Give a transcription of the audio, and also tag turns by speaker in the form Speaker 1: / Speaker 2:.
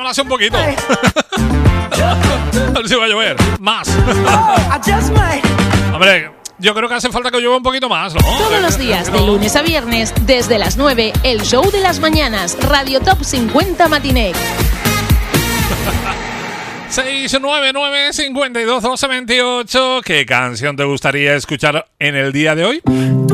Speaker 1: no hace un poquito. A ver si va a llover. Más. Hombre, yo creo que hace falta que llueva un poquito más, ¿no?
Speaker 2: Todos los días, de lunes a viernes, desde las 9, el show de las mañanas, Radio Top 50 Matiné.
Speaker 1: 699-52-12-28. ¿Qué canción te gustaría escuchar en el día de hoy?